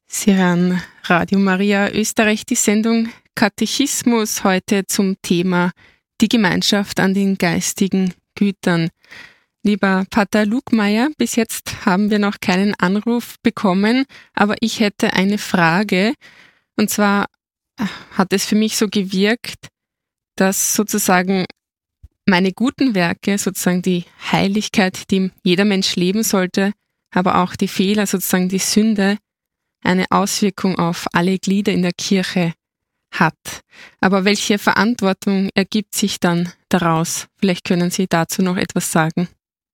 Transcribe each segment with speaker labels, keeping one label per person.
Speaker 1: Sie hören Radio Maria Österreich, die Sendung Katechismus, heute zum Thema die Gemeinschaft an den geistigen Gütern. Lieber Pater Lugmeier, bis jetzt haben wir noch keinen Anruf bekommen, aber ich hätte eine Frage. Und zwar hat es für mich so gewirkt, dass sozusagen meine guten Werke, sozusagen die Heiligkeit, die jeder Mensch leben sollte, aber auch die Fehler, sozusagen die Sünde, eine Auswirkung auf alle Glieder in der Kirche hat. Aber welche Verantwortung ergibt sich dann daraus? Vielleicht können Sie dazu noch etwas sagen.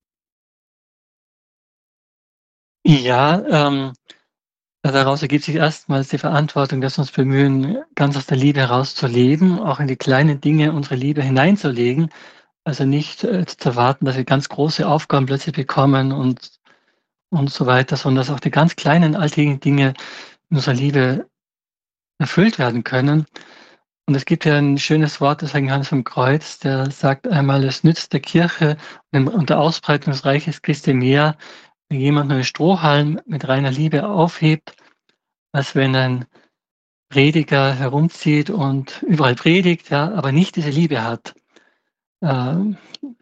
Speaker 2: Ja, daraus ergibt sich erstmals die Verantwortung, dass wir uns bemühen, ganz aus der Liebe herauszuleben, auch in die kleinen Dinge unsere Liebe hineinzulegen. Also nicht zu erwarten, dass wir ganz große Aufgaben plötzlich bekommen und so weiter, sondern dass auch die ganz kleinen alltäglichen Dinge in unserer Liebe erfüllt werden können. Und es gibt ja ein schönes Wort des Heiligen Johannes vom Kreuz, der sagt einmal, es nützt der Kirche und der Ausbreitung des Reiches Christi mehr, wenn jemand nur einen Strohhalm mit reiner Liebe aufhebt, als wenn ein Prediger herumzieht und überall predigt, ja, aber nicht diese Liebe hat. Und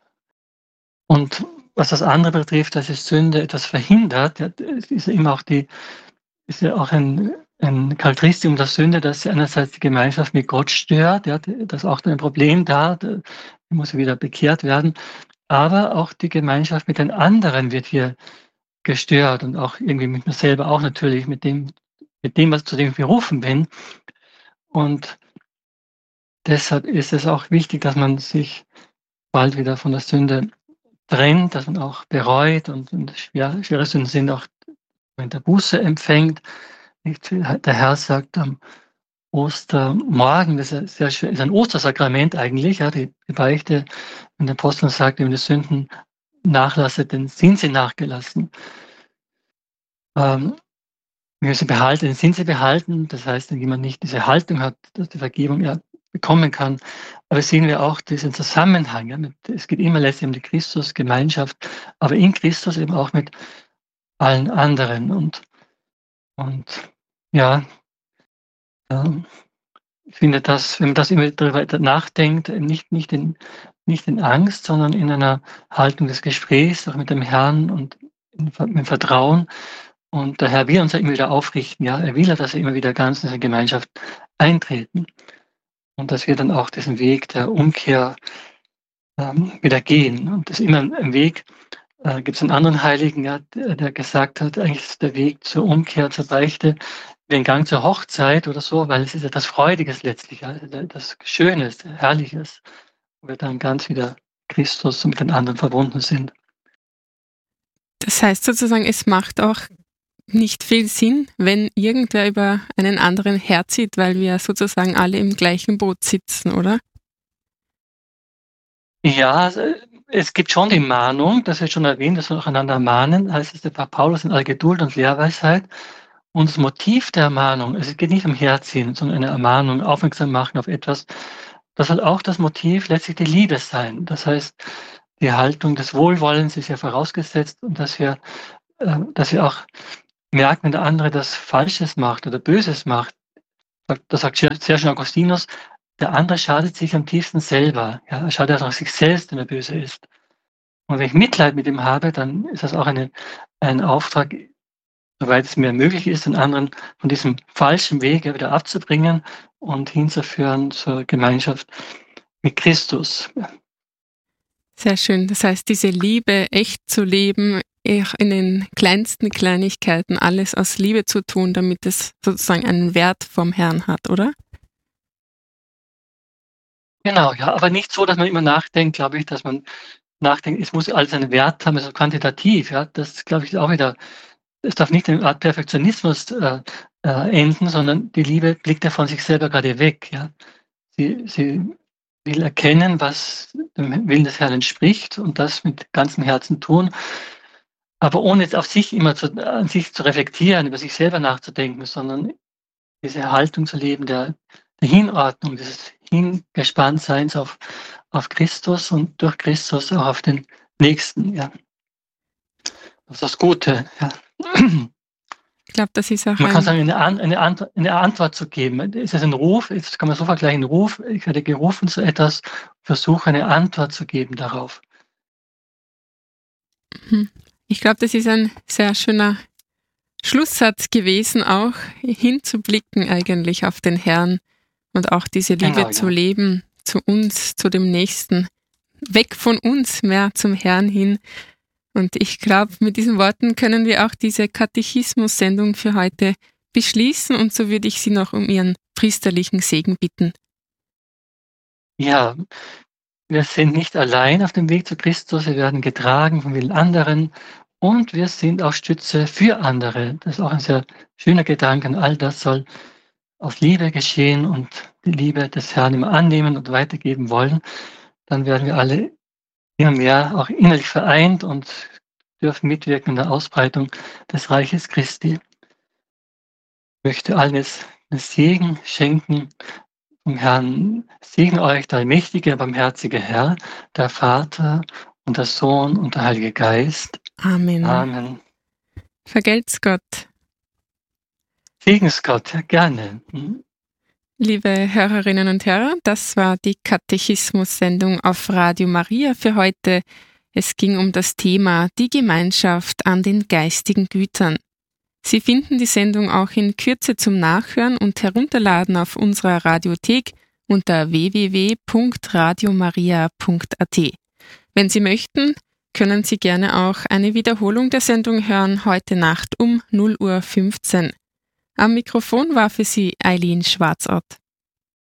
Speaker 2: was das andere betrifft, dass es Sünde etwas verhindert, ja, ist immer auch ist ja auch ein Charakteristikum der Sünde, dass sie einerseits die Gemeinschaft mit Gott stört, ja, das ist auch ein Problem da, die muss wieder bekehrt werden, aber auch die Gemeinschaft mit den anderen wird hier gestört und auch irgendwie mit mir selber auch natürlich, mit dem, zu dem ich berufen bin. Und deshalb ist es auch wichtig, dass man sich bald wieder von der Sünde trennt, dass man auch bereut und schwere Sünden sind auch in der Buße empfängt. Der Herr sagt am Ostermorgen, das ist sehr schön, ist ein Ostersakrament eigentlich, ja, die Beichte, wenn der Apostel sagt, wenn die Sünden nachlasset, dann sind sie nachgelassen. Wenn wir sie behalten, dann sind sie behalten. Das heißt, wenn jemand nicht diese Haltung hat, dass die Vergebung er bekommen kann. Aber sehen wir auch diesen Zusammenhang. Ja, es geht immer letztlich um die Christusgemeinschaft, aber in Christus eben auch mit allen anderen. Und ja, ich finde, dass, wenn man das immer darüber nachdenkt, nicht in Angst, sondern in einer Haltung des Gesprächs, auch mit dem Herrn und mit Vertrauen. Und der Herr will uns ja immer wieder aufrichten, ja. Er will ja, dass wir immer wieder ganz in diese Gemeinschaft eintreten. Und dass wir dann auch diesen Weg der Umkehr wieder gehen. Und das ist immer ein Weg, gibt es einen anderen Heiligen, ja, der gesagt hat, eigentlich ist der Weg zur Umkehr, zur Beichte, wie ein Gang zur Hochzeit oder so, weil es ist ja das Freudiges letztlich, ja, das Schönes, Herrliches, wo wir dann ganz wieder Christus und mit den anderen verbunden sind.
Speaker 1: Das heißt sozusagen, es macht auch nicht viel Sinn, wenn irgendwer über einen anderen herzieht, weil wir sozusagen alle im gleichen Boot sitzen, oder?
Speaker 2: Ja, es gibt schon die Mahnung, das wird schon erwähnt, dass wir auch einander mahnen, heißt es der Paulus in aller Geduld und Lehrweisheit. Und das Motiv der Ermahnung, es geht nicht um Herziehen, sondern eine Ermahnung, aufmerksam machen auf etwas, das soll auch das Motiv letztlich die Liebe sein. Das heißt, die Haltung des Wohlwollens ist ja vorausgesetzt und dass wir auch merken, wenn der andere das Falsches macht oder Böses macht. Das sagt sehr schön Augustinus, der andere schadet sich am tiefsten selber. Ja, er schadet auch sich selbst, wenn er böse ist. Und wenn ich Mitleid mit ihm habe, dann ist das auch ein Auftrag, soweit es mir möglich ist, den anderen von diesem falschen Weg wieder abzubringen und hinzuführen zur Gemeinschaft mit Christus.
Speaker 1: Sehr schön. Das heißt, diese Liebe echt zu leben, in den kleinsten Kleinigkeiten, alles aus Liebe zu tun, damit es sozusagen einen Wert vom Herrn hat, oder?
Speaker 2: Genau, ja, aber nicht so, dass man immer nachdenkt, glaube ich, dass man nachdenkt, es muss alles einen Wert haben, also quantitativ, ja, das glaube ich auch wieder, es darf nicht in eine Art Perfektionismus enden, sondern die Liebe blickt ja von sich selber gerade weg, ja. Sie will erkennen, was dem Willen des Herrn entspricht und das mit ganzem Herzen tun, aber ohne jetzt auf sich immer an sich zu reflektieren, über sich selber nachzudenken, sondern diese Haltung zu leben der Hinordnung, des Hingespanntseins auf Christus und durch Christus auch auf den Nächsten, ja. Das ist das Gute, ja.
Speaker 1: Ich glaube, das ist auch
Speaker 2: Man kann sagen, eine Antwort zu geben. Es ist ein Ruf, jetzt kann man so vergleichen, Ruf, ich werde gerufen zu etwas, versuche eine Antwort zu geben darauf.
Speaker 1: Ich glaube, das ist ein sehr schöner Schlusssatz gewesen, auch hinzublicken eigentlich auf den Herrn und auch diese Liebe zu leben, zu uns, zu dem Nächsten, weg von uns, mehr zum Herrn hin. Und ich glaube, mit diesen Worten können wir auch diese Katechismus-Sendung für heute beschließen und so würde ich Sie noch um Ihren priesterlichen Segen bitten.
Speaker 2: Ja, wir sind nicht allein auf dem Weg zu Christus, wir werden getragen von vielen anderen und wir sind auch Stütze für andere. Das ist auch ein sehr schöner Gedanke. Und all das soll aus Liebe geschehen und die Liebe des Herrn immer annehmen und weitergeben wollen. Dann werden wir alle immer mehr auch innerlich vereint und dürfen mitwirken in der Ausbreitung des Reiches Christi. Ich möchte allen jetzt einen Segen schenken vom Herrn. Segne euch der allmächtige, barmherzige Herr, der Vater und der Sohn und der Heilige Geist.
Speaker 1: Amen.
Speaker 2: Amen.
Speaker 1: Vergelt's Gott.
Speaker 2: Segens Gott, gerne.
Speaker 1: Liebe Hörerinnen und Hörer, das war die Katechismus-Sendung auf Radio Maria für heute. Es ging um das Thema die Gemeinschaft an den geistigen Gütern. Sie finden die Sendung auch in Kürze zum Nachhören und Herunterladen auf unserer Radiothek unter www.radiomaria.at. Wenn Sie möchten, können Sie gerne auch eine Wiederholung der Sendung hören, heute Nacht um 0:15 Uhr. Am Mikrofon war für Sie Eileen Schwarzort.